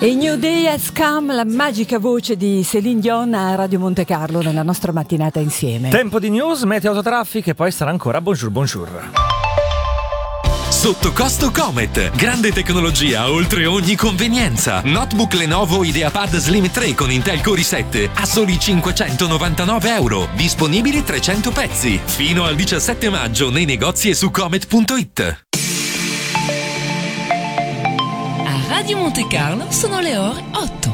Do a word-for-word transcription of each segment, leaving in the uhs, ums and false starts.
E New Day Has Come, la magica voce di Céline Dion a Radio Monte Carlo nella nostra mattinata insieme. Tempo di news, meteo, autotraffic e poi sarà ancora bonjour bonjour. Sotto costo Comet, grande tecnologia oltre ogni convenienza. Notebook Lenovo IdeaPad Slim tre con Intel Core i sette a soli cinquecentonovantanove euro. Disponibili trecento pezzi. Fino al diciassette maggio nei negozi e su comet punto it. A Radio Monte Carlo sono le ore otto.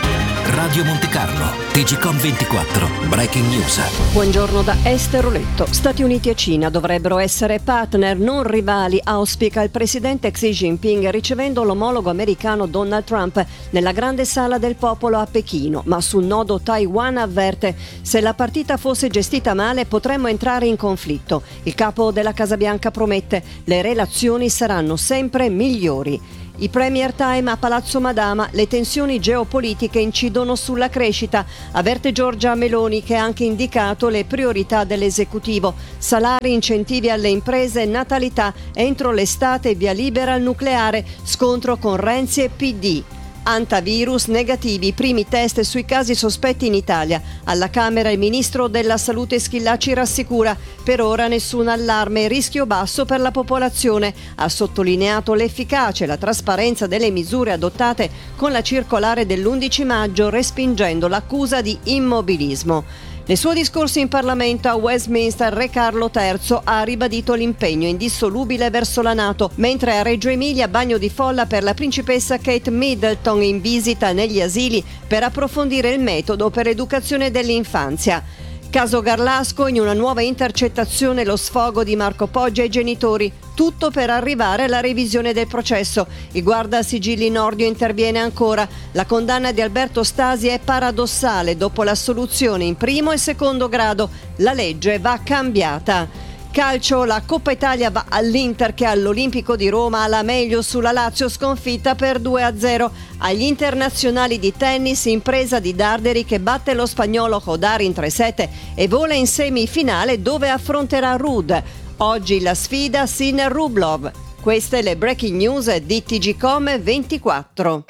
Radio Monte Carlo, T G Com ventiquattro, Breaking News. Buongiorno da Esther Oletto. Stati Uniti e Cina dovrebbero essere partner, non rivali, auspica il presidente Xi Jinping ricevendo l'omologo americano Donald Trump nella grande sala del popolo a Pechino. Ma sul nodo Taiwan avverte: se la partita fosse gestita male potremmo entrare in conflitto. Il capo della Casa Bianca promette: le relazioni saranno sempre migliori. I Premier Time a Palazzo Madama, le tensioni geopolitiche incidono sulla crescita. Avverte Giorgia Meloni, che ha anche indicato le priorità dell'esecutivo: salari, incentivi alle imprese, natalità, entro l'estate via libera al nucleare, scontro con Renzi e P D. Antavirus negativi, primi test sui casi sospetti in Italia. Alla Camera il ministro della Salute Schillaci rassicura: per ora nessun allarme, rischio basso per la popolazione. Ha sottolineato l'efficacia e la trasparenza delle misure adottate con la circolare dell'undici maggio, respingendo l'accusa di immobilismo. Nel suo discorso in Parlamento a Westminster, Re Carlo terzo ha ribadito l'impegno indissolubile verso la NATO, mentre a Reggio Emilia bagno di folla per la principessa Kate Middleton in visita negli asili per approfondire il metodo per l'educazione dell'infanzia. Caso Garlasco, in una nuova intercettazione lo sfogo di Marco Poggi ai genitori, tutto per arrivare alla revisione del processo. Il guardasigilli Nordio interviene ancora. La condanna di Alberto Stasi è paradossale dopo l'assoluzione in primo e secondo grado. La legge va cambiata. Calcio, la Coppa Italia va all'Inter che all'Olimpico di Roma ha la meglio sulla Lazio, sconfitta per due a zero. Agli internazionali di tennis, impresa di Darderi che batte lo spagnolo Hodar in tre sette e vola in semifinale dove affronterà Ruud. Oggi la sfida Sinner Rublev. Queste le breaking news di T G Com ventiquattro.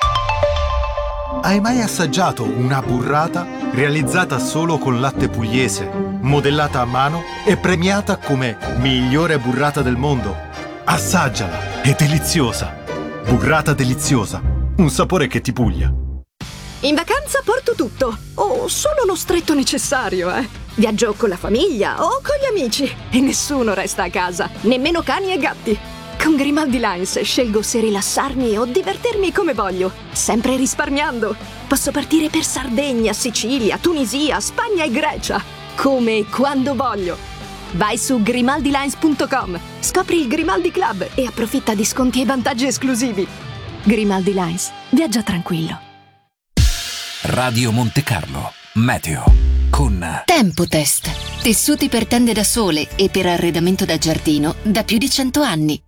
Hai mai assaggiato una burrata realizzata solo con latte pugliese, modellata a mano e premiata come migliore burrata del mondo? Assaggiala, è deliziosa. Burrata deliziosa, un sapore che ti puglia. In vacanza porto tutto, o solo lo stretto necessario, eh. Viaggio con la famiglia o con gli amici e nessuno resta a casa, nemmeno cani e gatti. Con Grimaldi Lines scelgo se rilassarmi o divertirmi come voglio, sempre risparmiando. Posso partire per Sardegna, Sicilia, Tunisia, Spagna e Grecia, come e quando voglio. Vai su grimaldi lines punto com, scopri il Grimaldi Club e approfitta di sconti e vantaggi esclusivi. Grimaldi Lines, viaggia tranquillo. Radio Monte Carlo, meteo con Tempo Test. Tessuti per tende da sole e per arredamento da giardino da più di cento anni.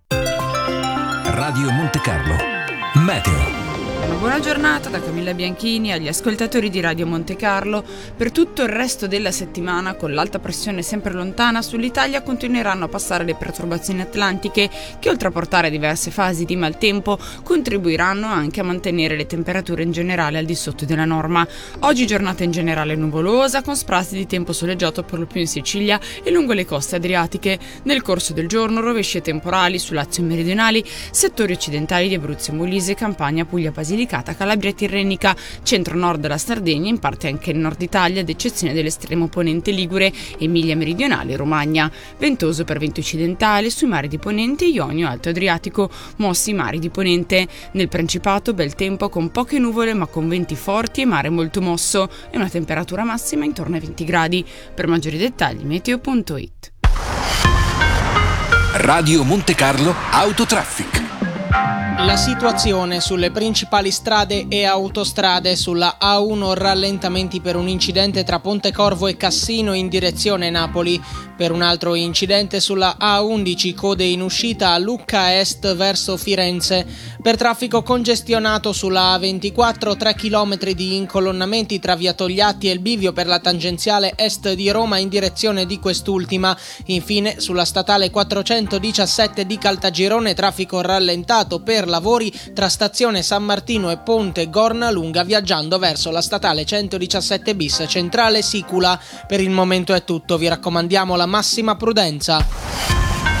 Radio Monte Carlo, meteo. Una buona giornata da Camilla Bianchini agli ascoltatori di Radio Monte Carlo. Per tutto il resto della settimana, con l'alta pressione sempre lontana sull'Italia, continueranno a passare le perturbazioni atlantiche che, oltre a portare diverse fasi di maltempo, contribuiranno anche a mantenere le temperature in generale al di sotto della norma. Oggi giornata in generale nuvolosa, con sprazzi di tempo soleggiato per lo più in Sicilia e lungo le coste adriatiche. Nel corso del giorno rovesci temporali su Lazio meridionali, settori occidentali di Abruzzo e Molise, Campania, Puglia, Basilicata, Calabria Tirrenica, centro-nord della Sardegna, in parte anche il nord Italia, ad eccezione dell'estremo ponente Ligure, Emilia meridionale e Romagna. Ventoso per vento occidentale sui mari di Ponente, Ionio, Alto Adriatico, mossi mari di Ponente. Nel Principato bel tempo con poche nuvole ma con venti forti e mare molto mosso e una temperatura massima intorno ai venti gradi. Per maggiori dettagli meteo punto it. Radio Monte Carlo Autotraffic. La situazione sulle principali strade e autostrade: sulla A uno rallentamenti per un incidente tra Pontecorvo e Cassino in direzione Napoli. Per un altro incidente sulla A undici, code in uscita a Lucca Est verso Firenze. Per traffico congestionato sulla A ventiquattro, tre chilometri di incolonnamenti tra via Togliatti e il bivio per la tangenziale est di Roma in direzione di quest'ultima. Infine sulla statale quattrocentodiciassette di Caltagirone, traffico rallentato per lavori tra stazione San Martino e Ponte Gornalunga, viaggiando verso la statale centodiciassette bis centrale Sicula. Per il momento è tutto, vi raccomandiamo la massima prudenza.